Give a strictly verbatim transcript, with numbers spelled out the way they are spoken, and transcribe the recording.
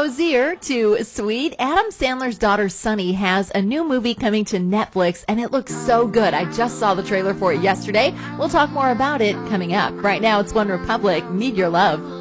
Hozier to Sweet. Adam Sandler's daughter Sunny has a new movie coming to Netflix, and it looks so good. I just saw the trailer for it yesterday. We'll talk more about it coming up. Right now, it's One Republic. Need Your Love.